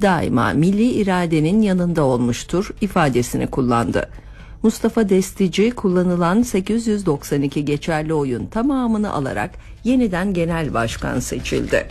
daima milli iradenin yanında olmuştur ifadesini kullandı. Mustafa Destici kullanılan 892 geçerli oyun tamamını alarak yeniden genel başkan seçildi.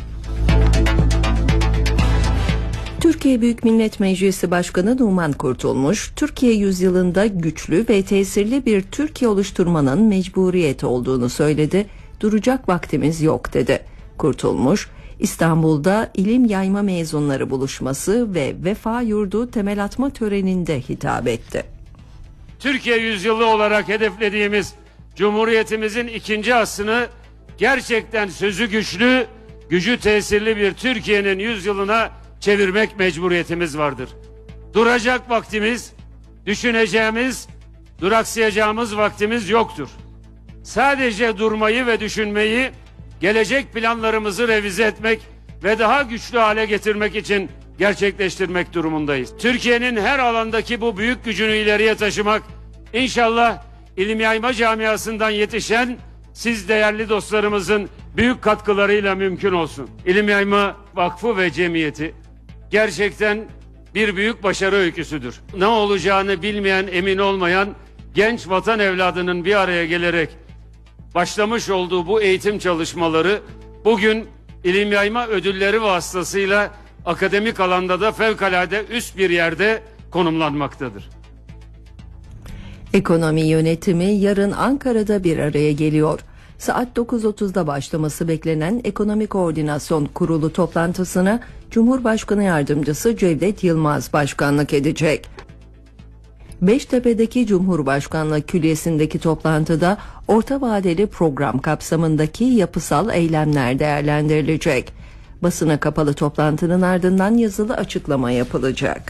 Türkiye Büyük Millet Meclisi Başkanı Numan Kurtulmuş, Türkiye yüzyılında güçlü ve tesirli bir Türkiye oluşturmanın mecburiyet olduğunu söyledi. Duracak vaktimiz yok dedi. Kurtulmuş, İstanbul'da ilim yayma mezunları buluşması ve Vefa Yurdu temel atma töreninde hitap etti. Türkiye yüzyılı olarak hedeflediğimiz Cumhuriyetimizin ikinci asrını gerçekten sözü güçlü, gücü tesirli bir Türkiye'nin yüzyılına çevirmek mecburiyetimiz vardır. Duracak vaktimiz, düşüneceğimiz, duraksayacağımız vaktimiz yoktur. Sadece durmayı ve düşünmeyi, gelecek planlarımızı revize etmek ve daha güçlü hale getirmek için gerçekleştirmek durumundayız. Türkiye'nin her alandaki bu büyük gücünü ileriye taşımak, inşallah ilim yayma camiasından yetişen siz değerli dostlarımızın büyük katkılarıyla mümkün olsun. İlim Yayma Vakfı ve Cemiyeti gerçekten bir büyük başarı öyküsüdür. Ne olacağını bilmeyen, emin olmayan genç vatan evladının bir araya gelerek başlamış olduğu bu eğitim çalışmaları bugün ilim yayma ödülleri vasıtasıyla akademik alanda da fevkalade üst bir yerde konumlanmaktadır. Ekonomi yönetimi yarın Ankara'da bir araya geliyor. Saat 9.30'da başlaması beklenen Ekonomi Koordinasyon Kurulu toplantısına Cumhurbaşkanı Yardımcısı Cevdet Yılmaz başkanlık edecek. Beştepe'deki Cumhurbaşkanlığı Külliyesi'ndeki toplantıda orta vadeli program kapsamındaki yapısal eylemler değerlendirilecek. Basına kapalı toplantının ardından yazılı açıklama yapılacak.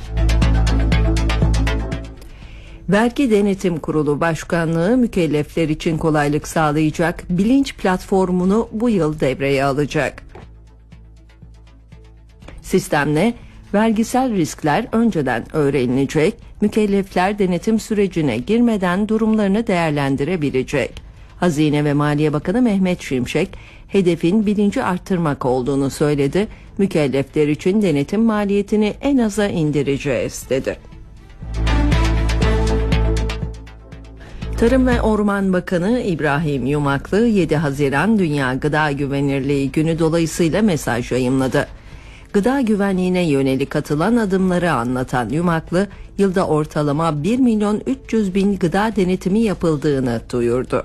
Vergi Denetim Kurulu Başkanlığı mükellefler için kolaylık sağlayacak bilinç platformunu bu yıl devreye alacak. Sistemle vergisel riskler önceden öğrenilecek, mükellefler denetim sürecine girmeden durumlarını değerlendirebilecek. Hazine ve Maliye Bakanı Mehmet Şimşek, hedefin bilinci arttırmak olduğunu söyledi. Mükellefler için denetim maliyetini en aza indireceğiz dedi. Tarım ve Orman Bakanı İbrahim Yumaklı 7 Haziran Dünya Gıda Güvenirliği Günü dolayısıyla mesaj yayımladı. Gıda güvenliğine yönelik atılan adımları anlatan Yumaklı, yılda ortalama 1.300.000 gıda denetimi yapıldığını duyurdu.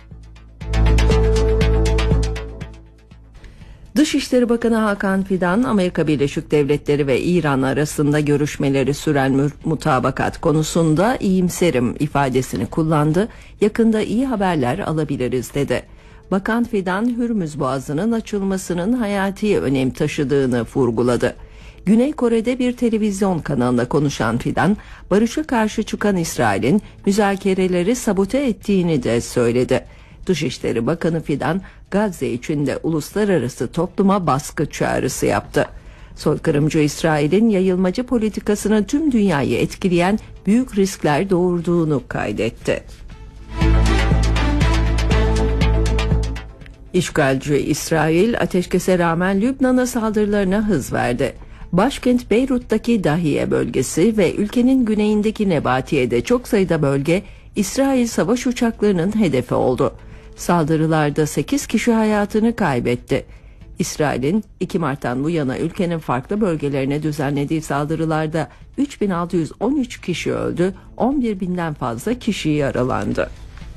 Dışişleri Bakanı Hakan Fidan, Amerika Birleşik Devletleri ve İran arasında görüşmeleri süren mutabakat konusunda iyimserim ifadesini kullandı. Yakında iyi haberler alabiliriz dedi. Bakan Fidan, Hürmüz Boğazı'nın açılmasının hayati önem taşıdığını vurguladı. Güney Kore'de bir televizyon kanalında konuşan Fidan, barışa karşı çıkan İsrail'in müzakereleri sabote ettiğini de söyledi. Dışişleri Bakanı Fidan, Gazze içinde uluslararası topluma baskı çağrısı yaptı. Soykırımcı İsrail'in yayılmacı politikasının tüm dünyayı etkileyen büyük riskler doğurduğunu kaydetti. İşgalci İsrail, ateşkese rağmen Lübnan'a saldırılarına hız verdi. Başkent Beyrut'taki Dahiye bölgesi ve ülkenin güneyindeki Nebatiye'de çok sayıda bölge İsrail savaş uçaklarının hedefi oldu. Saldırılarda 8 kişi hayatını kaybetti. İsrail'in 2 Mart'tan bu yana ülkenin farklı bölgelerine düzenlediği saldırılarda 3.613 kişi öldü, 11.000'den fazla kişi yaralandı.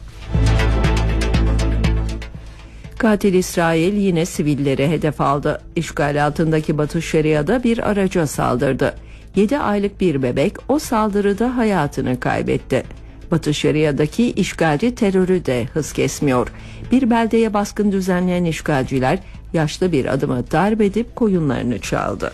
Katil İsrail yine sivilleri hedef aldı. İşgal altındaki Batı Şeria'da bir araca saldırdı. 7 aylık bir bebek o saldırıda hayatını kaybetti. Batı Şeria'daki işgalci terörü de hız kesmiyor. Bir beldeye baskın düzenleyen işgalciler yaşlı bir adamı darp edip koyunlarını çaldı.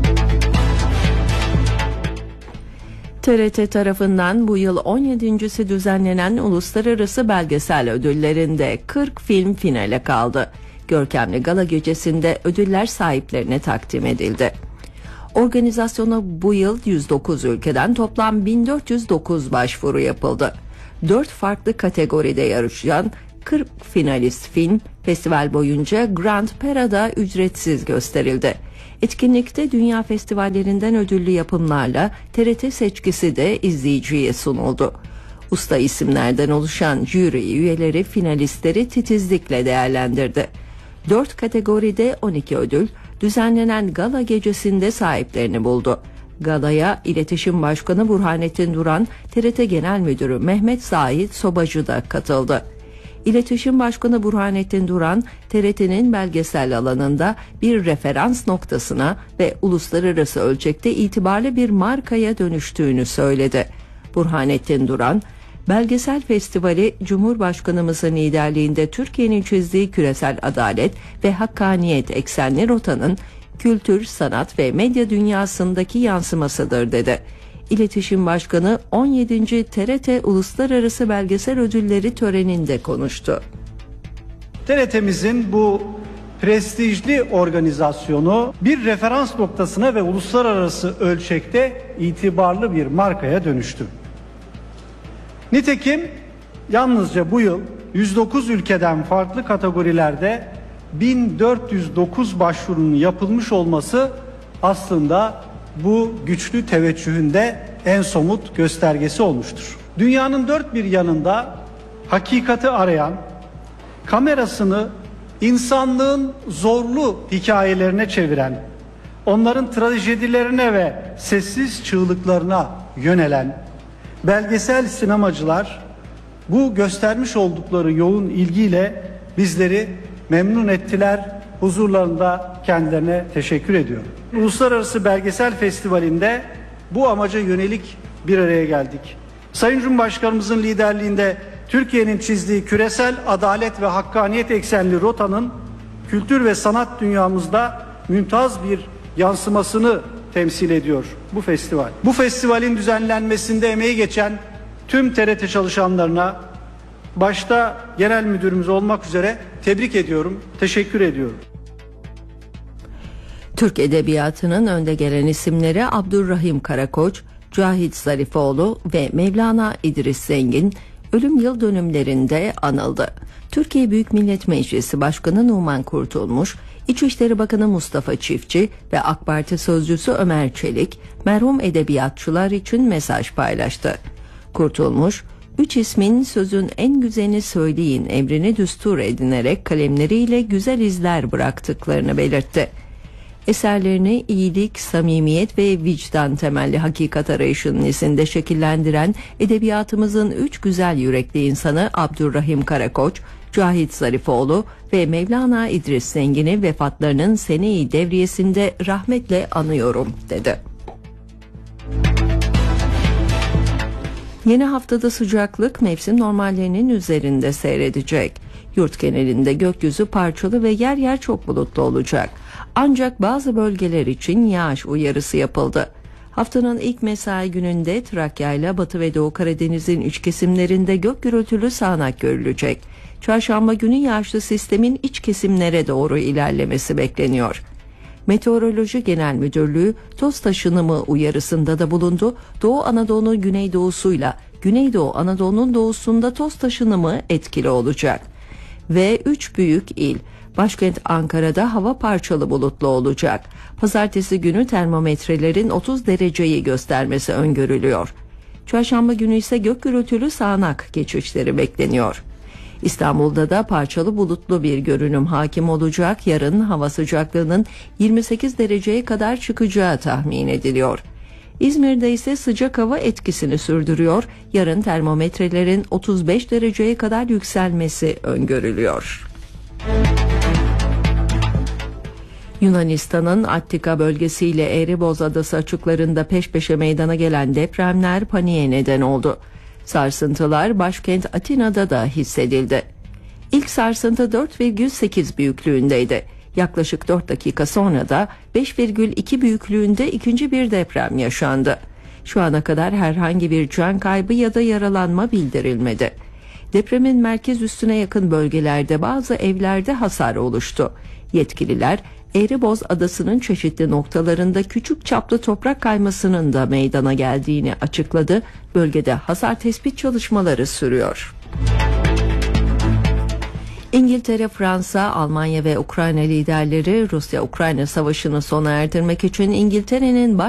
TRT tarafından bu yıl 17.'si düzenlenen Uluslararası Belgesel Ödülleri'nde 40 film finale kaldı. Görkemli gala gecesinde ödüller sahiplerine takdim edildi. Organizasyona bu yıl 109 ülkeden toplam 1409 başvuru yapıldı. 4 farklı kategoride yarışan 40 finalist film festival boyunca Grand Pera'da ücretsiz gösterildi. Etkinlikte dünya festivallerinden ödüllü yapımlarla TRT seçkisi de izleyiciye sunuldu. Usta isimlerden oluşan jüri üyeleri finalistleri titizlikle değerlendirdi. 4 kategoride 12 ödül düzenlenen gala gecesinde sahiplerini buldu. Galaya İletişim Başkanı Burhanettin Duran, TRT Genel Müdürü Mehmet Zahit Sobacı da katıldı. İletişim Başkanı Burhanettin Duran, TRT'nin belgesel alanında bir referans noktasına ve uluslararası ölçekte itibarlı bir markaya dönüştüğünü söyledi. Burhanettin Duran, Belgesel Festivali Cumhurbaşkanımızın liderliğinde Türkiye'nin çizdiği küresel adalet ve hakkaniyet eksenli rotanın kültür, sanat ve medya dünyasındaki yansımasıdır dedi. İletişim Başkanı 17. TRT Uluslararası Belgesel Ödülleri töreninde konuştu. TRT'mizin bu prestijli organizasyonu bir referans noktasına ve uluslararası ölçekte itibarlı bir markaya dönüştü. Nitekim yalnızca bu yıl 109 ülkeden farklı kategorilerde 1409 başvurunun yapılmış olması aslında bu güçlü teveccühünde en somut göstergesi olmuştur. Dünyanın dört bir yanında hakikati arayan, kamerasını insanlığın zorlu hikayelerine çeviren, onların trajedilerine ve sessiz çığlıklarına yönelen belgesel sinemacılar bu göstermiş oldukları yoğun ilgiyle bizleri memnun ettiler. Huzurlarında kendilerine teşekkür ediyorum. Uluslararası Belgesel Festivali'nde bu amaca yönelik bir araya geldik. Sayın Cumhurbaşkanımızın liderliğinde Türkiye'nin çizdiği küresel adalet ve hakkaniyet eksenli rotanın kültür ve sanat dünyamızda mümtaz bir yansımasını temsil ediyor bu festival. Bu festivalin düzenlenmesinde emeği geçen tüm TRT çalışanlarına, başta genel müdürümüz olmak üzere tebrik ediyorum, teşekkür ediyorum. Türk Edebiyatı'nın önde gelen isimleri Abdurrahim Karakoç, Cahit Zarifoğlu ve Mevlana İdris Zengin ölüm yıl dönümlerinde anıldı. Türkiye Büyük Millet Meclisi Başkanı Numan Kurtulmuş, İçişleri Bakanı Mustafa Çiftçi ve AK Parti Sözcüsü Ömer Çelik merhum edebiyatçılar için mesaj paylaştı. Kurtulmuş, 3 ismin sözün en güzelini söyleyin emrini düstur edinerek kalemleriyle güzel izler bıraktıklarını belirtti. Eserlerini iyilik, samimiyet ve vicdan temelli hakikat arayışının izinde şekillendiren edebiyatımızın 3 güzel yürekli insanı Abdurrahim Karakoç, Cahit Zarifoğlu ve Mevlana İdris Zengin'i vefatlarının sene-i devriyesinde rahmetle anıyorum dedi. Yeni haftada sıcaklık mevsim normallerinin üzerinde seyredecek. Yurt genelinde gökyüzü parçalı ve yer yer çok bulutlu olacak. Ancak bazı bölgeler için yağış uyarısı yapıldı. Haftanın ilk mesai gününde Trakya ile Batı ve Doğu Karadeniz'in iç kesimlerinde gök gürültülü sağanak görülecek. Çarşamba günü yağışlı sistemin iç kesimlere doğru ilerlemesi bekleniyor. Meteoroloji Genel Müdürlüğü toz taşınımı uyarısında da bulundu. Doğu Anadolu güneydoğusuyla Güneydoğu Anadolu'nun doğusunda toz taşınımı etkili olacak. Ve 3 büyük il, başkent Ankara'da hava parçalı bulutlu olacak. Pazartesi günü termometrelerin 30 dereceyi göstermesi öngörülüyor. Çarşamba günü ise gök gürültülü sağanak geçişleri bekleniyor. İstanbul'da da parçalı bulutlu bir görünüm hakim olacak. Yarın hava sıcaklığının 28 dereceye kadar çıkacağı tahmin ediliyor. İzmir'de ise sıcak hava etkisini sürdürüyor. Yarın termometrelerin 35 dereceye kadar yükselmesi öngörülüyor. Yunanistan'ın Attika bölgesiyle Erebos Adası açıklarında peş peşe meydana gelen depremler paniğe neden oldu. Sarsıntılar başkent Atina'da da hissedildi. İlk sarsıntı 4,8 büyüklüğündeydi. Yaklaşık 4 dakika sonra da 5,2 büyüklüğünde ikinci bir deprem yaşandı. Şu ana kadar herhangi bir can kaybı ya da yaralanma bildirilmedi. Depremin merkez üstüne yakın bölgelerde bazı evlerde hasar oluştu. Yetkililer Erebos Adası'nın çeşitli noktalarında küçük çaplı toprak kaymasının da meydana geldiğini açıkladı. Bölgede hasar tespit çalışmaları sürüyor. İngiltere, Fransa, Almanya ve Ukrayna liderleri Rusya-Ukrayna savaşını sona erdirmek için İngiltere'nin